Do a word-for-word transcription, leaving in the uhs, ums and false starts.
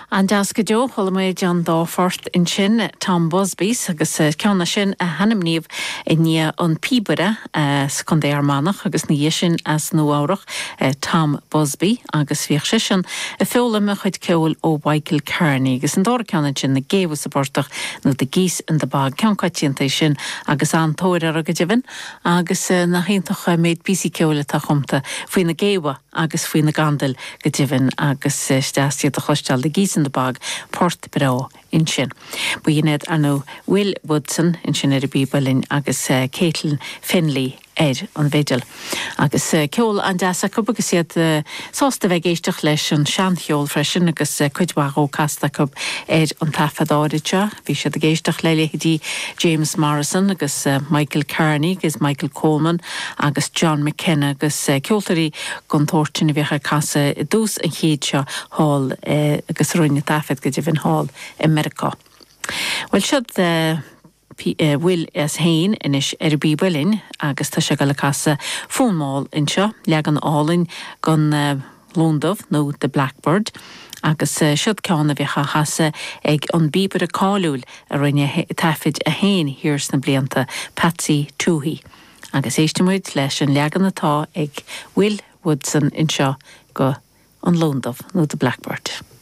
An deasca Jo thola muid John dá fort in sin Tom Busby agus ceanna sin a hanimníomh i ní an píbere chun é armánach agus ní sin as nó áireach Tom Busby agus bhíoh sé sin a feola me chuid ceúil ó Michael Kearney agus an dá ceanna sin na géomh sa bortach nó de gís in de bag cean caitianta sin agus antóir ar a go dibhin agus na héintach méid bísí ceúla tá chumta faoin na géha agus faoin na gandal go dibhin agus steastíad a chostal de gís in de bag Port Brau in sin. Buiad anú Will Woodson in sin ar a bíbalin agus uh, Caitlin Finlay er an bhéidir. Agus uh, ceol an deasa cub agus iad uh, sásta bheith géisteach leis an seantheol freisin agus uh, cuidbach ó casta cub er an tafadáirite. Bhí siad a géisteach le leithidí James Morrison agus uh, Michael Kearney agus Michael Coleman agus John McKenna agus uh, ceoltarí gontóirtin bheitcha casa dús an chéad seo hall uh, agus roiinne tafad go dibhin hall America. Well, siad uh, Uh, Will as hain inis ar a bíbalin agus tá se go le casa fónmáil inseo leag an álinn gon uh, Londov nó the Blackbird agus uh, siad ceanna bheitcha hasa ag an bíbar a cáúil a rinne tafid a hain hirs na blianta Patsy Toohey agus éistemuid leis an leagan atá ag Will Woodson inseo go an Londov nó the Blackbird.